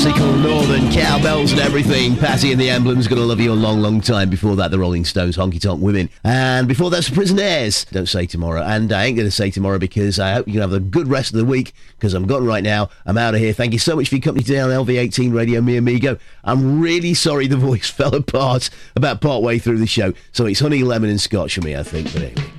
classical northern cowbells and everything. Patty and the Emblems, Gonna Love You a Long, Long Time. Before that, the Rolling Stones, Honky Tonk Women. And before that's Prisonaires, Don't Say Tomorrow. And I ain't going to say tomorrow because I hope you can have a good rest of the week, because I'm gone right now. I'm out of here. Thank you so much for your company today on LV18 Radio, mi amigo. I'm really sorry the voice fell apart about part way through the show. So it's honey, lemon and scotch for me, I think. But anyway.